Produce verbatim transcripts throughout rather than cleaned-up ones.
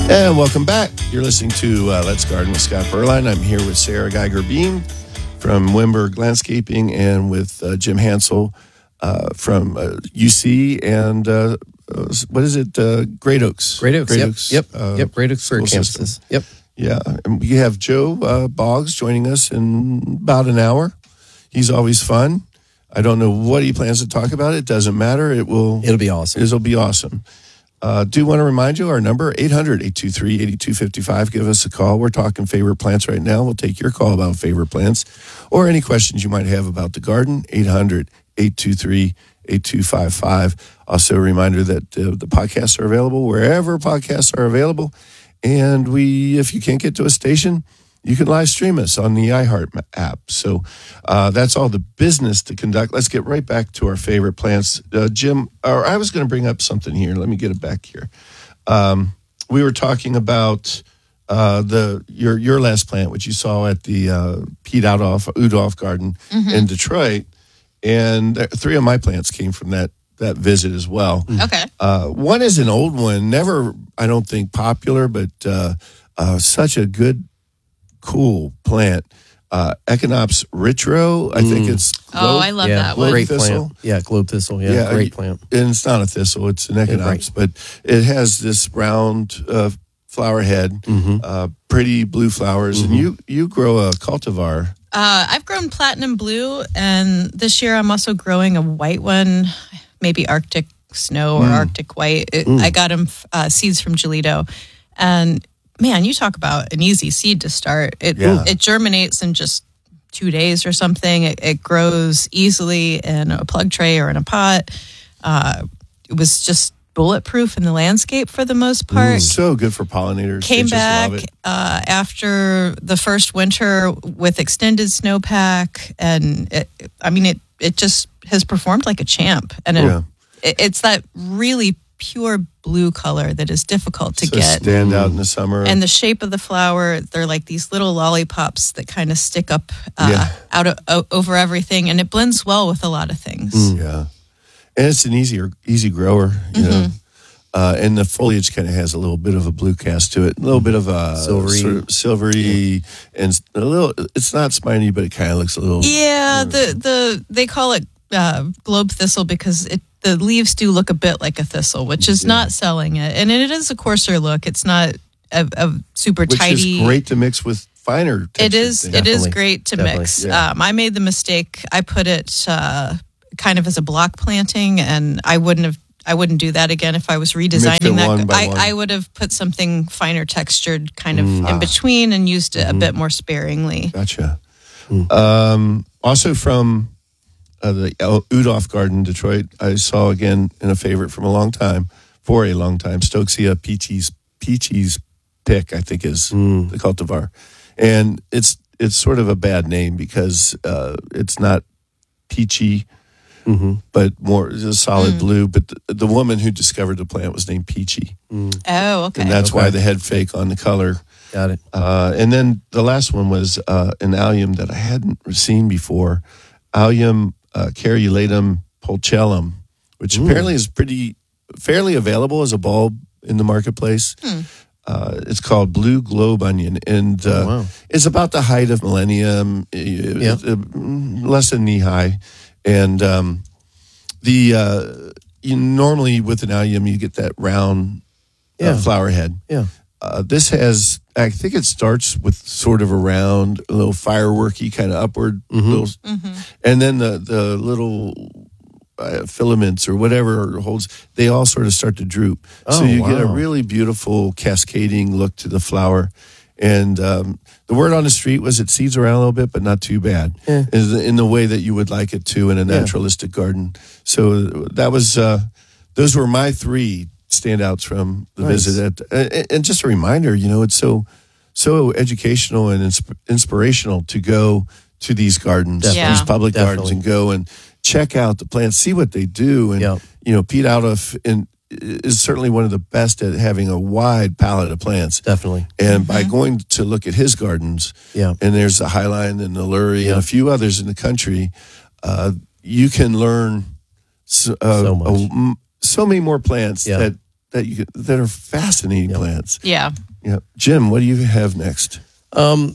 And welcome back. You're listening to uh, Let's Garden with Scott Berline. I'm here with Sarah Geiger-Beam from Wimberg Landscaping and with uh, Jim Hansel uh, from uh, U C and uh, uh, what is it? Uh, Great Oaks. Great Oaks. Great yep. Oaks. Yep. Uh, yep. Great Oaks for campuses. System. Yep. Yeah. And we have Joe uh, Boggs joining us in about an hour. He's always fun. I don't know what he plans to talk about. It doesn't matter. It will. It'll be awesome. It'll be awesome. Uh, do want to remind you our number, eight hundred, eight two three, eight two five five. Give us a call. We're talking favorite plants right now. We'll take your call about favorite plants or any questions you might have about the garden, eight hundred, eight two three, eight two five five. Also a reminder that uh, the podcasts are available wherever podcasts are available. And we, if you can't get to a station, you can live stream us on the iHeart app. So uh, that's all the business to conduct. Let's get right back to our favorite plants. Uh, Jim, or I was going to bring up something here. Let me get it back here. Um, we were talking about uh, the your your last plant, which you saw at the uh, Pete Udoff, Udoff Garden mm-hmm. in Detroit. And th- three of my plants came from that that visit as well. Okay. Uh, one is an old one, never, I don't think, popular, but uh, uh, such a good, cool plant. Uh, Echinops retro, I mm. think it's. Globe, oh, I love yeah, that one. Great thistle. plant. Yeah, globe thistle. Yeah, yeah, great plant. And it's not a thistle; it's an Echinops, yeah, right. But it has this round uh, flower head, mm-hmm. uh, pretty blue flowers, mm-hmm. and you you grow a cultivar. Uh, I've grown platinum blue, and this year I'm also growing a white one, maybe Arctic snow or mm. Arctic white. It, mm. I got them uh, seeds from Gelito, and man, you talk about an easy seed to start. It yeah. it germinates in just two days or something. It, it grows easily in a plug tray or in a pot. Uh, it was just bulletproof in the landscape for the most part. Mm, so good for pollinators. Came they back just love it. Uh, after the first winter with extended snowpack, and it, I mean, it it just has performed like a champ. And it, yeah. it, it's that really pure blue color that is difficult to so get. Stand out in the summer. And the shape of the flower, they're like these little lollipops that kind of stick up uh, yeah. out of, o- over everything, and it blends well with a lot of things. Mm, yeah, and it's an easier, easy grower, you mm-hmm. know. Uh, and the foliage kind of has a little bit of a blue cast to it, a little bit of a silvery, sort of silvery, yeah. and a little. It's not spiny, but it kind of looks a little. Yeah, the the they call it uh, globe thistle because it. The leaves do look a bit like a thistle, which is yeah. not selling it. And it is a coarser look. It's not a, a super which tidy. Which is great to mix with finer textures. It is, it is great to Definitely. mix. Yeah. Um, I made the mistake. I put it uh, kind of as a block planting, and I wouldn't have I wouldn't do that again if I was redesigning that. One by I, one. I would have put something finer textured kind of mm. in ah. between and used it mm-hmm. a bit more sparingly. Gotcha. Mm. Um, also from Uh, the Udoff Garden, Detroit, I saw again in a favorite from a long time, for a long time, Stokesea Peachy's Peachy's Pick, I think is mm. the cultivar, and it's it's sort of a bad name because uh, it's not peachy, mm-hmm. but more a solid mm. blue. But the, the woman who discovered the plant was named Peachy, mm. Oh, okay, and that's okay. why the head fake on the color. Got it. Uh, and then the last one was uh, an allium that I hadn't seen before, Allium. Uh, Caryulatum pulchellum, which Ooh. apparently is pretty fairly available as a bulb in the marketplace. Hmm. Uh, it's called blue globe onion, and uh, oh, wow. it's about the height of millennium, yeah. uh, less than knee high. And um, the uh, you normally with an allium you get that round yeah. uh, flower head. Yeah. Uh, this has, I think it starts with sort of a round, a little fireworky kind of upward, mm-hmm. little, mm-hmm. and then the the little uh, filaments or whatever holds, they all sort of start to droop. Oh, so you wow. get a really beautiful cascading look to the flower. And um, the word on the street was it seeds around a little bit, but not too bad, yeah. in, the, in the way that you would like it to in a naturalistic yeah. garden. So that was, uh, those were my three standouts from the nice. visit. At, and just a reminder, you know, it's so so educational and insp- inspirational to go to these gardens, yeah. these public Definitely. gardens, and go and check out the plants, see what they do. And, yep. you know, Pete Udoff in, is certainly one of the best at having a wide palette of plants. Definitely. And mm-hmm. by going to look at his gardens, yeah. and there's the Highline and the Lurie yep. and a few others in the country, uh, you can learn so, uh, so much. A, so many more plants yeah. that that you that are fascinating Yep. plants. Yeah. Yeah, Jim, what do you have next? Um,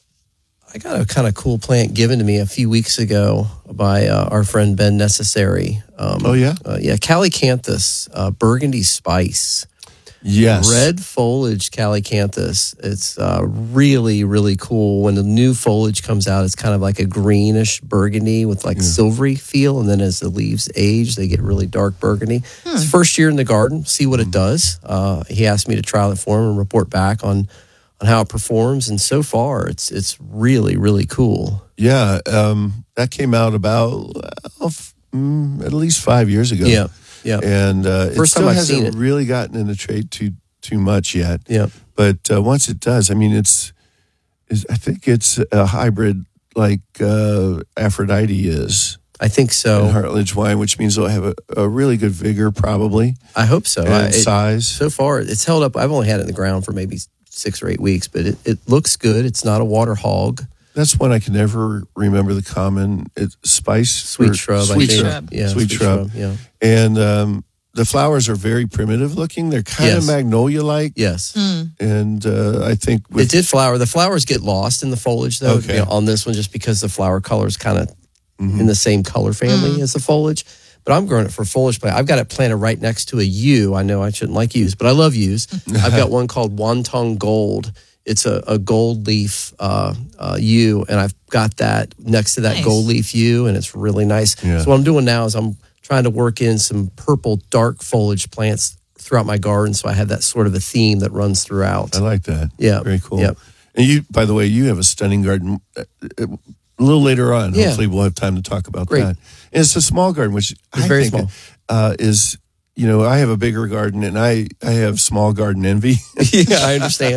I got a kind of cool plant given to me a few weeks ago by uh, our friend Ben Necessary. Um, Oh, yeah? uh, yeah, Calycanthus, uh, burgundy spice. Yes, Red foliage Calycanthus. It's uh, really, really cool. When the new foliage comes out, it's kind of like a greenish burgundy with like silvery feel. And then as the leaves age, they get really dark burgundy. It's first year in the garden. See what it does. Uh, he asked me to trial it for him and report back on on how it performs. And so far, it's it's really, really cool. Yeah, um, that came out about uh, f- mm, at least five years ago. Yeah, yeah, and uh, it First still time I've hasn't seen it. really gotten in the trade too too much yet. yeah. But uh, once it does, I mean, it's, it's I think it's a hybrid like uh, Aphrodite is I think in so. Heartledge wine, which means they'll have a, a really good vigor probably I hope so. and I, it- size. So far, it's held up. I've only had it in the ground for maybe six or eight weeks, but it, it looks good. It's not a water hog. That's one I can never remember the common it's spice Sweet or- shrub. Sweet I think. shrub. Yeah, Sweet shrub. Yeah. And um, the flowers are very primitive looking. They're kind Yes. of magnolia like. Yes. And uh, I think with It did flower. The flowers get lost in the foliage, though, Okay. you know, on this one, just because the flower color is kind of in the same color family as the foliage. But I'm growing it for foliage plant. I've got it planted right next to a yew. I know I shouldn't like yews, but I love yews. I've got one called Wonton Gold. It's a, a gold leaf uh, uh, yew, and I've got that next to that Nice. gold leaf yew, and it's really nice. Yeah. So what I'm doing now is I'm trying to work in some purple dark foliage plants throughout my garden, so I have that sort of a theme that runs throughout. I like that. Yeah. Very cool. Yep. And you, by the way, you have a stunning garden. Uh, uh, A little later on, Yeah. hopefully we'll have time to talk about Great. that. And it's a small garden, which I very think small. Uh, is, you know, I have a bigger garden and I, I have small garden envy. Yeah, I understand.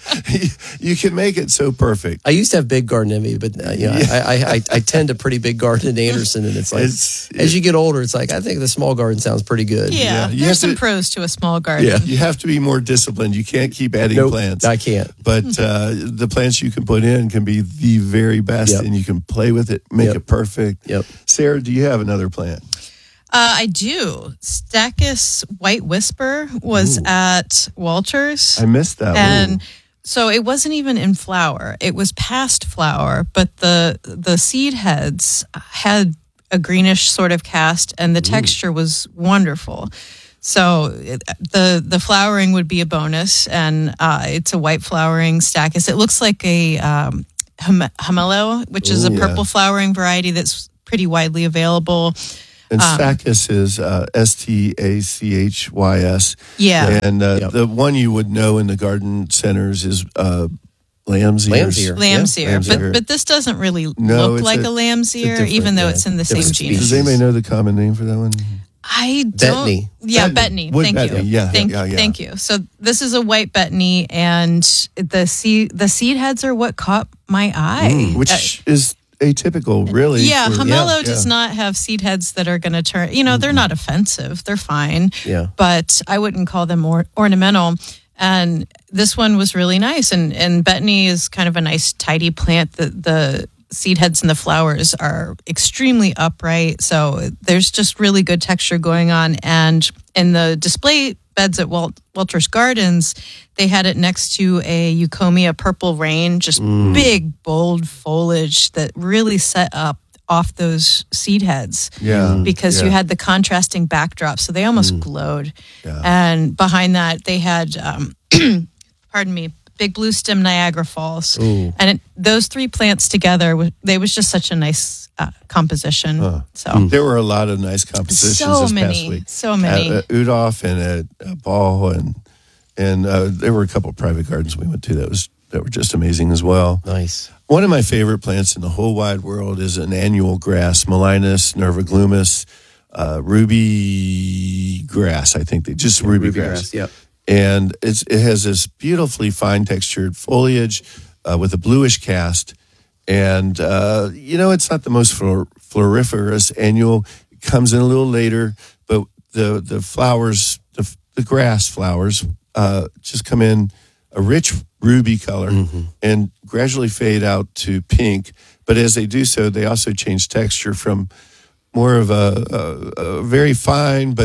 You can make it so perfect. I used to have big garden envy, but uh, yeah, I, I, I I tend a pretty big garden in Anderson, and it's like It's- as you get older, it's like I think the small garden sounds pretty good. Yeah. Yeah, you There's have some to- pros to a small garden. Yeah. You have to be more disciplined. You can't keep adding Nope, plants. I can't. But uh, the plants you can put in can be the very best, Yep. and you can play with it, make Yep. it perfect. Yep. Sarah, do you have another plant? Uh, I do. Stachys White Whisper was at Walters. I missed that and one. so it wasn't even in flower. It was past flower, but the the seed heads had a greenish sort of cast, and the texture was wonderful. So it, the the flowering would be a bonus, and uh, it's a white flowering Stachys. It looks like a um, hum- Humelo, which is a Ooh, yeah. purple flowering variety that's pretty widely available. And Stachys is uh, S T A C H Y S. Yeah. And uh, Yep. the one you would know in the garden centers is uh, lamb's ears. Lamb's ear. Lamb's Yeah, ear, lamb's but ear. but this doesn't really No, look it's like a- a, lamb's a ear, different- even though yeah, it's in the same different genus. Does anybody know the common name for that one? I don't. Bettany. Yeah, Bettany. Bettany. Wood Thank Bettany. you. Yeah, thank, yeah, yeah. thank you. So this is a white Bettany, and the seed the seed heads are what caught my eye. Which Uh, is atypical, really. yeah, for- Humelo yeah, does yeah. not have seed heads that are going to turn. You know, they're not offensive. They're fine. Yeah. But I wouldn't call them or, ornamental. And this one was really nice. And and Bettany is kind of a nice, tidy plant. The the seed heads and the flowers are extremely upright. So there's just really good texture going on. And in the display beds at Walt, Walters Gardens, they had it next to a Eucomia purple rain, just big, bold foliage that really set up off those seed heads. Yeah. Because yeah. you had the contrasting backdrop, so they almost glowed. Yeah. And behind that, they had, um, pardon me, big blue stem Niagara Falls. Ooh. And it, those three plants together, wa- they was just such a nice uh, composition. So There were a lot of nice compositions So this many, past week. so many. At, at Udolph and at uh, Ball, and and uh, there were a couple of private gardens we went to that was that were just amazing as well. Nice. One of my favorite plants in the whole wide world is an annual grass, Malinus nerviglumis, uh, ruby grass. I think they just ruby, grass. Yep. And it's it has this beautifully fine textured foliage uh, with a bluish cast. And uh, you know, it's not the most flor- floriferous annual. It comes in a little later, but the the flowers, the, the grass flowers, uh, just come in a rich ruby color and gradually fade out to pink. But as they do so, they also change texture from more of a, a, a very fine but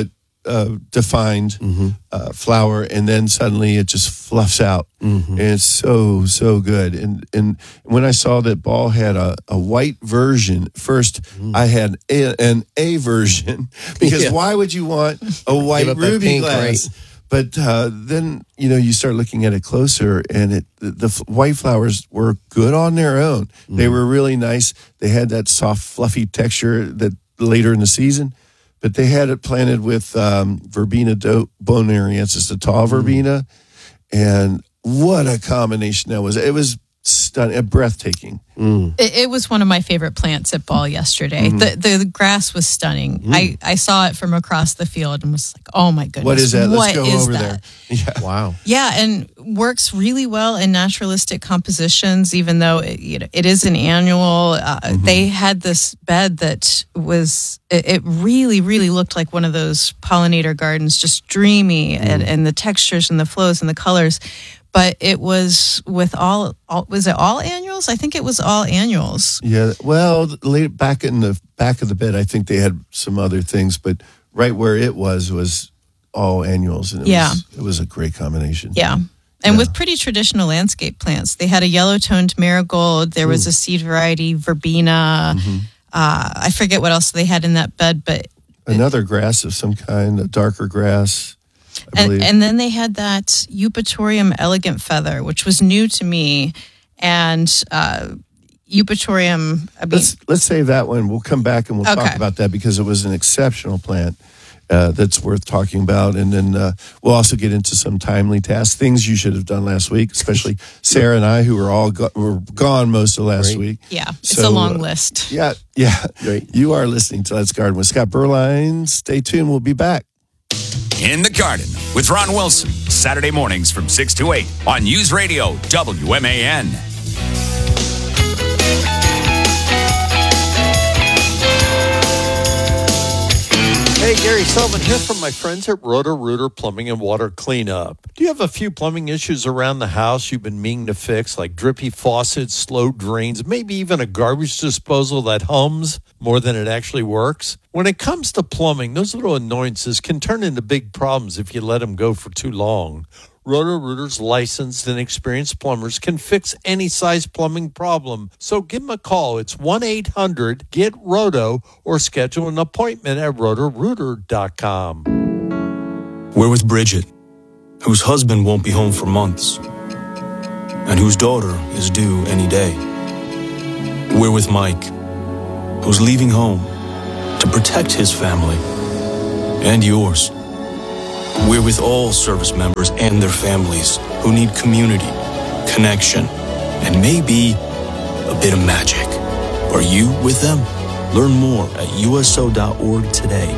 uh, defined Mm-hmm. uh, flower, and then suddenly it just fluffs out, Mm-hmm. and it's so so good. And and when I saw that Ball had a, a white version first, Mm. I had a, an A version because Yeah. why would you want a white up that ruby pink, glass? right. But uh, then you know you start looking at it closer, and it the, the f- white flowers were good on their own. They were really nice. They had that soft, fluffy texture that later in the season, but they had it planted with um, Verbena do- bonariensis, the tall verbena, and what a combination that was! It was stunning, breathtaking. It, it was one of my favorite plants at Ball yesterday. Mm-hmm. The, the the grass was stunning. I, I saw it from across the field and was like, oh my goodness. What is that? Let's what go is over that? there. Yeah. Wow. Yeah, and works really well in naturalistic compositions, even though it, you know, it is an annual. Uh, Mm-hmm. They had this bed that was, it, it really, really looked like one of those pollinator gardens, just dreamy, Mm. and, and the textures and the flows and the colors. But it was with all, all, was it all annuals? I think it was all annuals. Yeah, well, late back in the back of the bed, I think they had some other things, but right where it was was all annuals, and it Yeah. was it was a great combination. Yeah. And with pretty traditional landscape plants, they had a yellow-toned marigold. There was a seed variety, verbena. Uh, I forget what else they had in that bed, but Another grass of some kind, a darker grass, I and, believe. and then they had that Eupatorium elegant feather, which was new to me. And uh, Eupatorium, I mean, let's let's save that one. We'll come back and we'll talk Okay. about that because it was an exceptional plant uh, that's worth talking about. And then uh, we'll also get into some timely tasks, things you should have done last week, especially Sarah and I, who were all go- were gone most of last Right. week. yeah, it's So, a long uh, list. Yeah, yeah. Right. You are listening to Let's Garden with Scott Berline. Stay tuned. We'll be back. In the Garden with Ron Wilson, Saturday mornings from six to eight on News Radio W M A N. Hey, Gary Sullivan here from my friends at Roto-Rooter Plumbing and Water Cleanup. Do you have a few plumbing issues around the house you've been meaning to fix, like drippy faucets, slow drains, maybe even a garbage disposal that hums more than it actually works? When it comes to plumbing, those little annoyances can turn into big problems if you let them go for too long. Roto-Rooter's licensed and experienced plumbers can fix any size plumbing problem. So give them a call. It's one eight hundred get roto or schedule an appointment at roto rooter dot com. We're with Bridget, whose husband won't be home for months, and whose daughter is due any day. We're with Mike, who's leaving home to protect his family and yours. We're with all service members and their families who need community, connection, and maybe a bit of magic. Are you with them? Learn more at U S O dot org today.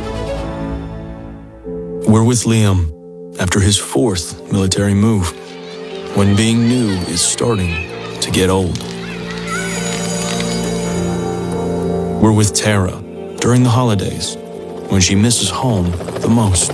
We're with Liam after his fourth military move, when being new is starting to get old. We're with Tara during the holidays, when she misses home the most.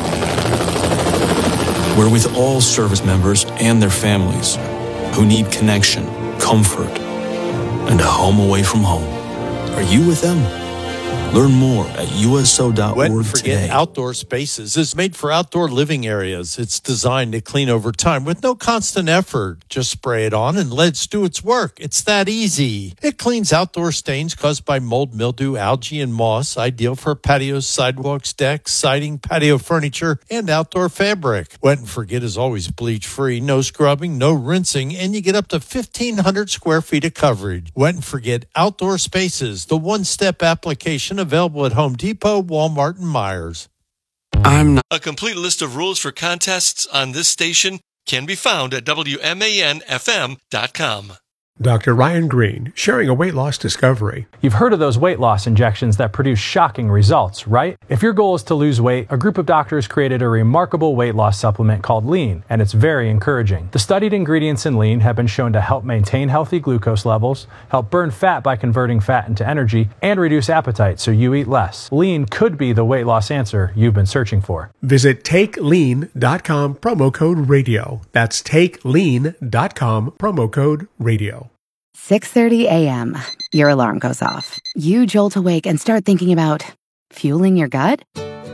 We're with all service members and their families who need connection, comfort, and a home away from home. Are you with them? Learn more at U S O dot Wet org and Forget today. Outdoor Spaces is made for outdoor living areas. It's designed to clean over time with no constant effort. Just spray it on and let it do its work. It's that easy. It cleans outdoor stains caused by mold, mildew, algae, and moss, ideal for patios, sidewalks, decks, siding, patio furniture, and outdoor fabric. Wet and Forget is always bleach-free, no scrubbing, no rinsing, and you get up to fifteen hundred square feet of coverage. Wet and Forget Outdoor Spaces, the one-step application available at Home Depot, Walmart, and Myers. I'm not. A complete list of rules for contests on this station can be found at W M A N F M dot com. Doctor Ryan Green, sharing a weight loss discovery. You've heard of those weight loss injections that produce shocking results, right? If your goal is to lose weight, a group of doctors created a remarkable weight loss supplement called Lean, and it's very encouraging. The studied ingredients in Lean have been shown to help maintain healthy glucose levels, help burn fat by converting fat into energy, and reduce appetite so you eat less. Lean could be the weight loss answer you've been searching for. Visit take lean dot com, promo code radio. That's take lean dot com, promo code radio. six thirty a.m. Your alarm goes off. You jolt awake and start thinking about fueling your gut?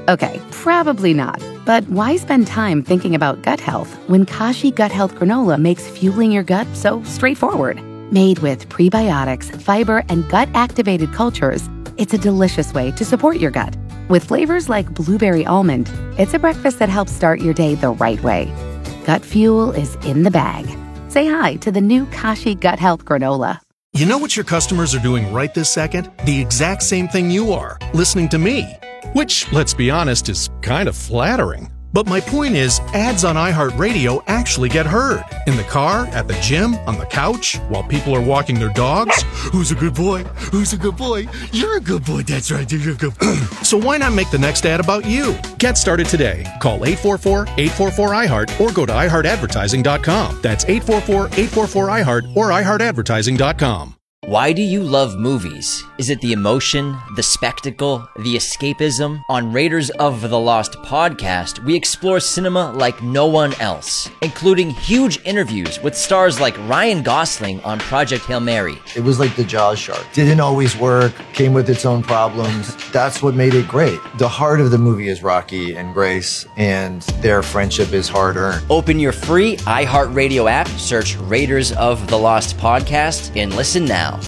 Okay, probably not. But why spend time thinking about gut health when Kashi Gut Health Granola makes fueling your gut so straightforward? Made with prebiotics, fiber, and gut-activated cultures, it's a delicious way to support your gut. With flavors like blueberry almond, it's a breakfast that helps start your day the right way. Gut fuel is in the bag. Say hi to the new Kashi Gut Health Granola. You know what your customers are doing right this second? The exact same thing you are, listening to me. Which, let's be honest, is kind of flattering. But my point is, ads on iHeartRadio actually get heard. In the car, at the gym, on the couch, while people are walking their dogs. Who's a good boy? Who's a good boy? You're a good boy, that's right, you're a good boy. So why not make the next ad about you? Get started today. Call eight four four, eight four four, I heart or go to i heart advertising dot com. That's eight four four, eight four four, I heart or i heart advertising dot com. Why do you love movies? Is it the emotion, the spectacle, the escapism? On Raiders of the Lost podcast, we explore cinema like no one else, including huge interviews with stars like Ryan Gosling on Project Hail Mary. It was like the Jaws shark. Didn't always work, came with its own problems. That's what made it great. The heart of the movie is Rocky and Grace, and their friendship is hard-earned. Open your free iHeartRadio app, search Raiders of the Lost podcast, and listen now.